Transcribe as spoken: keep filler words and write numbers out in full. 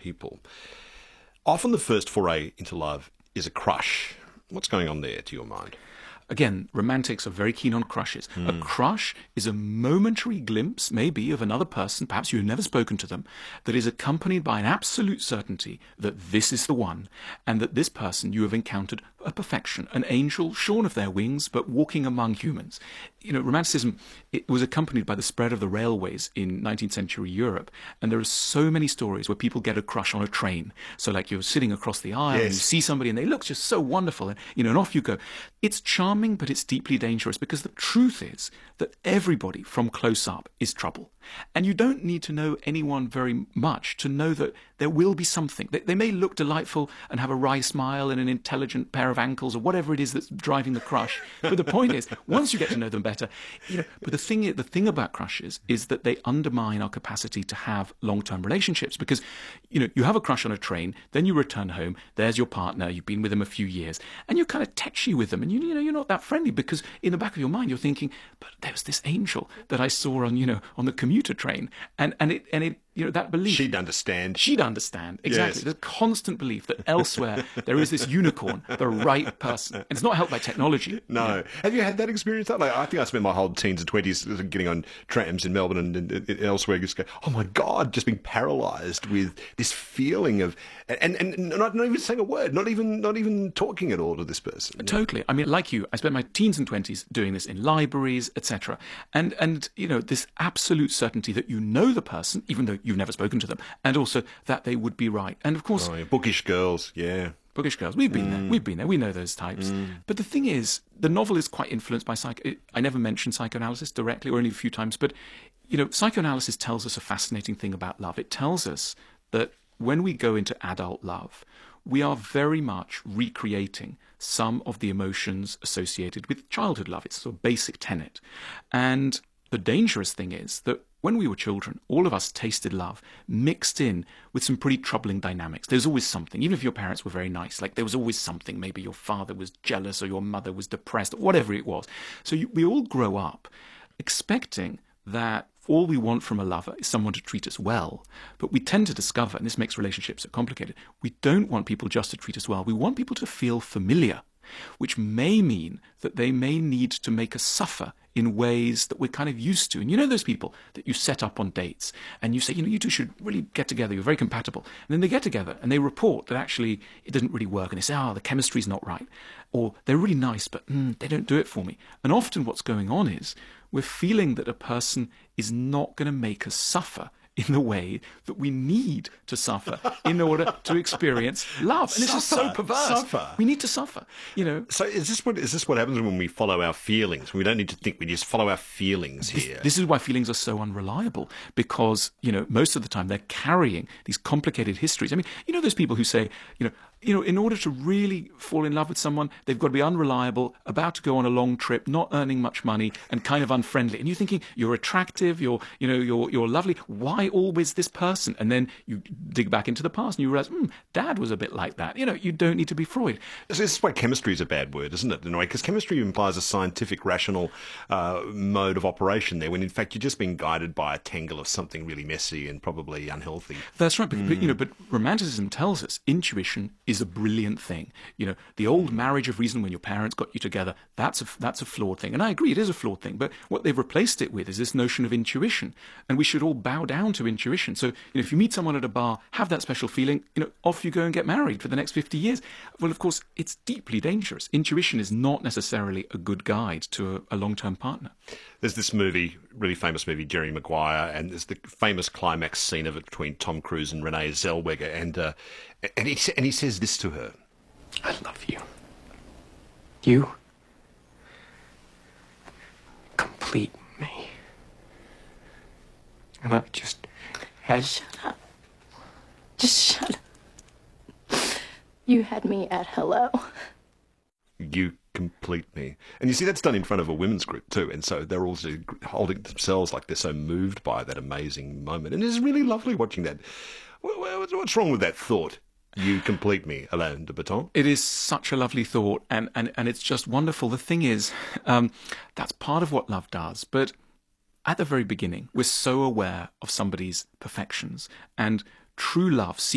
people. Often the first foray into love is a crush. What's going on there, to your mind? Again, romantics are very keen on crushes. Mm. A crush is a momentary glimpse, maybe, of another person, perhaps you've never spoken to them, that is accompanied by an absolute certainty that this is the one, and that this person you have encountered a perfection, an angel shorn of their wings, but walking among humans. You know, Romanticism, it was accompanied by the spread of the railways in nineteenth century Europe, and there are so many stories where people get a crush on a train. So like you're sitting across the aisle, yes, and you see somebody and they look just so wonderful, and, you know, and off you go. It's charming, but it's deeply dangerous, because the truth is that everybody from close up is trouble. And you don't need to know anyone very much to know that there will be something. They, they may look delightful and have a wry smile and an intelligent pair of ankles or whatever it is that's driving the crush. But the point is, once you get to know them better, you know. But the thing, the thing about crushes is that they undermine our capacity to have long-term relationships, because, you know, you have a crush on a train, then you return home, there's your partner, you've been with them a few years, and you're kind of tetchy with them, and you, you know, you're not that friendly, because in the back of your mind you're thinking, but there's this angel that I saw on, you know, on the commuter train, and and it and it you know, that belief, she'd understand she'd understand exactly. Yes. The constant belief that elsewhere there is this unicorn, the right person, and it's not helped by technology. No. You know? Have you had that experience? Like, I think I spent my whole teens and twenties getting on trams in Melbourne and, and, and elsewhere, just go, oh my God, just being paralysed with this feeling of, and, and, and not, not even saying a word, not even not even talking at all to this person. Totally. I mean, like you, I spent my teens and twenties doing this in libraries, et cetera. And and you know, this absolute certainty that you know the person, even though you've never spoken to them, and also that they would be right. And of course, oh, yeah. Bookish girls, yeah. Bookish girls, we've been mm. there, we've been there, we know those types. Mm. But the thing is, the novel is quite influenced by psych. I never mentioned psychoanalysis directly, or only a few times, but, you know, psychoanalysis tells us a fascinating thing about love. It tells us that when we go into adult love, we are very much recreating some of the emotions associated with childhood love. It's a sort of basic tenet. And the dangerous thing is that when we were children, all of us tasted love mixed in with some pretty troubling dynamics. There's always something, even if your parents were very nice, like there was always something. Maybe your father was jealous or your mother was depressed, or whatever it was. So you, we all grow up expecting that all we want from a lover is someone to treat us well. But we tend to discover, and this makes relationships so complicated, we don't want people just to treat us well. We want people to feel familiar, which may mean that they may need to make us suffer in ways that we're kind of used to. And you know those people that you set up on dates and you say, you know, you two should really get together, you're very compatible. And then they get together and they report that actually it didn't really work. And they say, oh, the chemistry's not right. Or they're really nice, but mm, they don't do it for me. And often what's going on is we're feeling that a person is not going to make us suffer in the way that we need to suffer in order to experience love. And it's just so perverse. Suffer. We need to suffer, you know. So is this what is this what happens when we follow our feelings? We don't need to think, we just follow our feelings This, here. this is why feelings are so unreliable, because, you know, most of the time they're carrying these complicated histories. I mean, you know those people who say, you know, you know, in order to really fall in love with someone, they've got to be unreliable, about to go on a long trip, not earning much money, and kind of unfriendly. And you're thinking, you're attractive, you're, you know, you're, you're lovely. Why always this person? And then you dig back into the past and you realize, hmm, Dad was a bit like that. You know, you don't need to be Freud. This is why chemistry is a bad word, isn't it? In a way, because chemistry implies a scientific, rational uh, mode of operation there, when in fact you're just being guided by a tangle of something really messy and probably unhealthy. That's right. But, Mm. but you know, but romanticism tells us intuition is a brilliant thing. You know, the old marriage of reason when your parents got you together, that's a, that's a flawed thing. And I agree, it is a flawed thing. But what they've replaced it with is this notion of intuition. And we should all bow down to intuition. So, you know, if you meet someone at a bar, have that special feeling, you know, off you go and get married for the next fifty years. Well, of course, it's deeply dangerous. Intuition is not necessarily a good guide to a, a long-term partner. There's this movie, really famous movie, Jerry Maguire, and there's the famous climax scene of it between Tom Cruise and Renee Zellweger, and uh, and he and he says this to her: "I love you. You complete me." And I just had Shut up. Just shut up. You had me at hello. You complete me. And you see, that's done in front of a women's group too, and so they're also holding themselves like they're so moved by that amazing moment. And it's really lovely watching that. What's wrong with that thought? You complete me, Alain de Botton. It is such a lovely thought, and, and, and it's just wonderful. The thing is, um, that's part of what love does, but at the very beginning, we're so aware of somebody's perfections, and true love